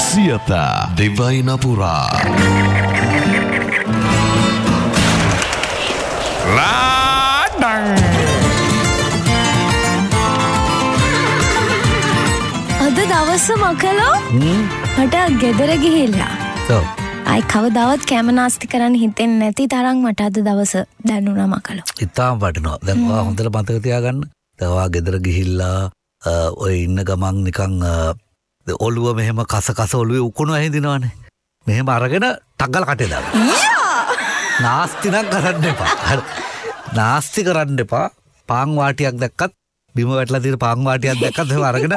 සියත දෙවයිනපුරා ලාඩං අද දවස මකලෝ මට ගෙදර ගිහිල්ලා අයි කවදාවත් කැම නාස්ති කරන්න හිතෙන්නේ නැති තරම් මට අද දවස දැනුණා මකලෝ. ඉතාලම වටිනවා. දැන් ඔයා හොඳට මතක තියාගන්න. දැන් ඔයා ගෙදර ගිහිල්ලා ඔය ඉන්න ගමන් නිකන් ඔළුව මෙහෙම කස ඔළුවේ උකුණු ඇහිඳිනවනේ. මෙහෙම අරගෙන ටග්ගල කටේ දාන්න. නාස්ති නම් කරන්න එපා. හරි. නාස්ති කරන්න එපා. පාන් වාටියක් දැක්කත් බිම වැටලා තියෙන පාන් වාටියක් දැක්කත් එහෙම අරගෙන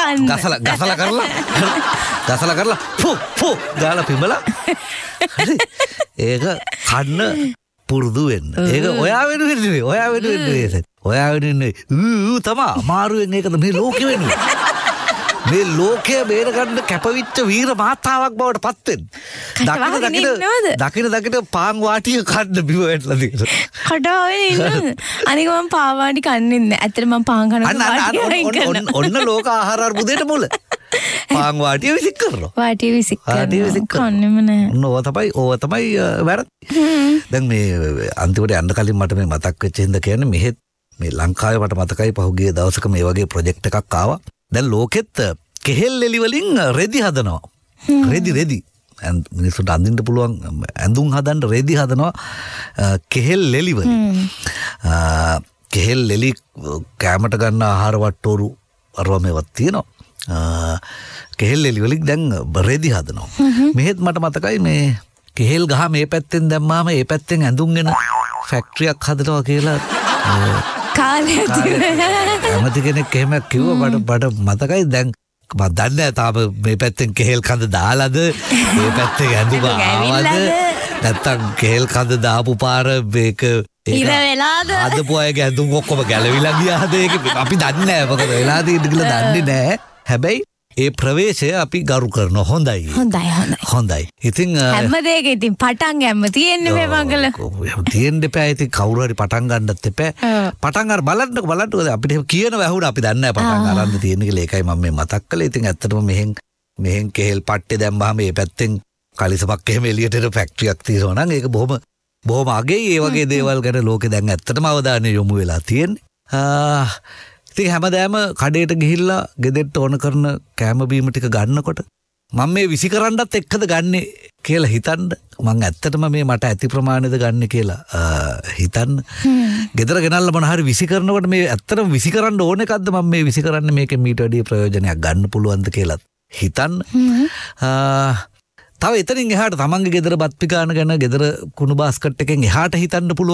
ගසලා කරලා ෆු ගාලා පිඹලා හරි ඒක කන්න පුරුදු වෙන්න. ඒක ඔයා වෙනුවෙන් නෙවෙයි. ඔයා වෙනුවෙන් තමා අමාරුවෙන් ඒකද මේ ලෝකෙ වෙනුවෙන්. මේ ලෝකය බේරගන්න කැපවිච්ච වීර මාතාවක් බවට පත් වෙන්න. දකින පාන් වාටිය කන්න බිම වැටලා තියෙනවා. කඩාවේ ඉන්න. අනික මම පාන් වාටි කන්නේ නැහැ. ඇත්තට මම පාන් කනවා. ඔන්න ලෝක ආහාර අර්බුදයට මුල. පාන් වාටිය විසික් කරනවා. වාටිය විසික් කන්නෙම නැහැ. ඕව තමයි වැරදි. දැන් මේ අන්තිමට යන්න කලින් මට මේ මතක් වෙච්ච හින්දා කියන්නේ මෙහෙත් මේ ලංකාවේ මට මතකයි පහුගිය දවසක මේ වගේ ප්‍රොජෙක්ට් එකක් ආවා. දැන් ලෝකෙත් කෙහෙල් එලි වලින් රෙදි හදනවා. රෙදි මිනිස්සුන්ට අඳින්න පුළුවන් ඇඳුම් හදන්න රෙදි හදනවා කෙහෙල් එලි වලින්. කෙහෙල් එලි කැමට ගන්න ආහාර වට්ටෝරු අරවා මේවත් තියෙනවා. කෙහෙල් එලි වලින් දැන් රෙදි හදනවා. මෙහෙත් මට මතකයි මේ කෙහෙල් ගහ මේ පැත්තෙන් දැම්මාම ඒ පැත්තෙන් ඇඳුම් එන ෆැක්ටරියක් හදනවා කියලා ඇමති කෙනෙක් එහෙම කිව්ව මට මතකයි. දැන් මම දන්නේ නැහැ තාම මේ පැත්තෙන් කෙහෙල් කඳ දාලාද මේ පැත්තෙන් ඇඳුම ආවද නැත්තම් කෙහෙල් කඳ දාපු පාර මේක ඉර වෙලාද අදපු අයගේ ඇඳුම් ඔක්කොම ගැලවිලා ගියාද ඒක අපි දන්නේ නැහැ. මොකද වෙලා තියෙන්නේ කියලා දන්නේ නැහැ. හැබැයි ඒ ප්‍රවේශය අපි ගරු කරනවා. හොඳයි. ඉතින් හැම දෙයක ඉතින් පටන් ගන්න තියෙන්නේ මේ මංගල. තියෙන්න එපා. ඉතින් කවුරු හරි පටන් ගන්නත් එපා. පටන් අර බලන්නකො අපිට කියනවා ඇහුණා අපි දන්නේ නැහැ පටන් අරන් තියෙන කියලා. ඒකයි මම මේ මතක් කළේ. ඉතින් ඇත්තටම මෙහෙන් කෙහෙල් පට්ටේ දැම්මහම මේ පැත්තෙන් කලිසමක් එහෙම එළියට එන ෆැක්ටරියක් තියෙනවා නම් ඒක බොහොම අගේ. ඒ වගේ දේවල් ගැන ලෝකේ දැන් ඇත්තටම අවධානය යොමු වෙලා තියෙන්නේ. ඉතින් හැමදාම කඩේට ගිහිල්ලා ගෙදෙට්ට ඕන කරන කෑම බීම ටික ගන්නකොට මම මේ විසි කරන්නත් එක්කද ගන්නෙ කියලා හිතන්න. මං ඇත්තටම මේ මට ඇති ප්‍රමාණයද ගන්න කියලා හිතන්න. ගෙදර ගෙනල්ලා මොන හරි විසි කරනකොට මේ ඇත්තටම විසි කරන්න ඕන එකක්ද මම මේ විසි කරන්නේ මේකෙන් මීට වැඩිය ප්‍රයෝජනයක් ගන්න පුළුවන්ද කියලා හිතන්න. තව එතනින් එහාට තමන්ගේ ගෙදර බත් පිකාන ගැන ගෙදර කුණු බාස්කට් එකෙන් එහාට හිතන්න පුළුවන්.